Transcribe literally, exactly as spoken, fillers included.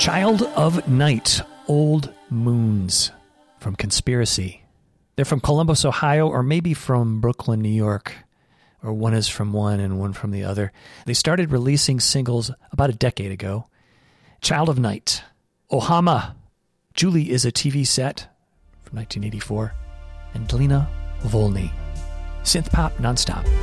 Child of Night, Old Moons from Conspiracy. They're from Columbus, Ohio, or maybe from Brooklyn, New York. Or one is from one and one from the other. They started releasing singles about a decade ago. Child of Night, Ohama, Julie is a T V Set from nineteen eighty-four, and Lena Volney. Synth pop nonstop.